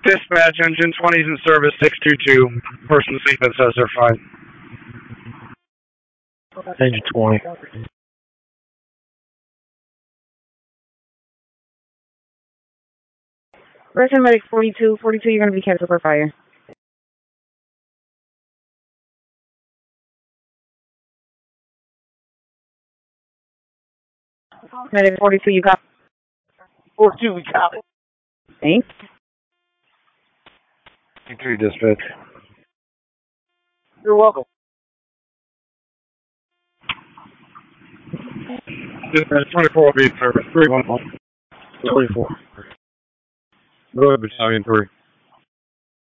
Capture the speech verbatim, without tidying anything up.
Dispatch, engine twenty's in service, six two two. Person statement says they're fine. Engine twenty. Russian medic forty-two. forty-two, you're going to be canceled for fire. Medic forty-two, you got. forty-two, we got it. Thanks. Thank you, dispatch. You're welcome. Dispatch twenty-four will be in service. three one one. twenty-four. Go ahead, Battalion three.